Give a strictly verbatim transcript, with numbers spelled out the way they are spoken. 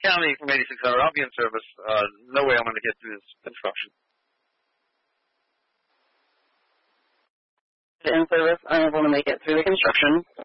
County from eighty-six hundred. I'll be in service. Uh, no way I'm going to get through this construction. In service, unable to make it through the construction.